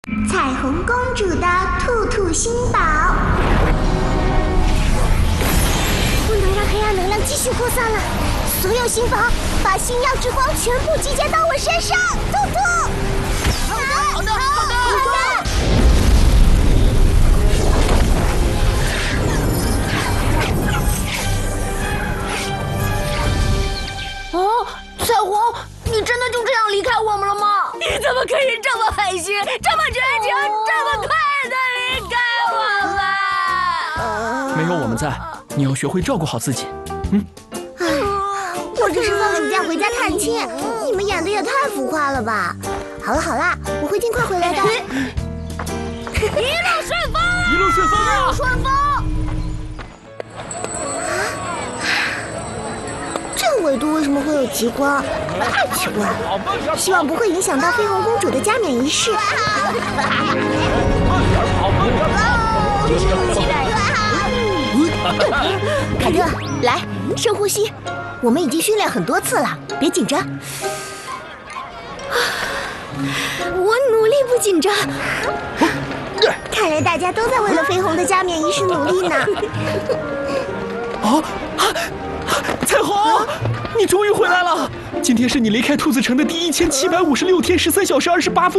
彩虹公主的兔兔新宝。不能让黑暗能量继续扩散了，所有新宝把星耀之光全部集结到我身上，兔兔。好的。 哦，彩虹，你真的就这样离开我们了吗？ 你怎么可以这么狠心，这么绝情，这么快的离开我们？ 没有我们在，你要学会照顾好自己。 我只是放暑假回家探亲，你们演的也太浮夸了吧！好了，我会尽快回来的。 一路顺风啊！ 一路顺风啊！ 顺风！ 这个纬度为什么会有极光？太奇怪了，希望不会影响到绯红公主的加冕仪式。凯特，来，深呼吸。我们已经训练很多次了，别紧张。我努力不紧张。看来大家都在为了绯红的加冕仪式努力呢。 彩虹，你终于回来了！今天是你离开兔子城的第1756天13小时28分。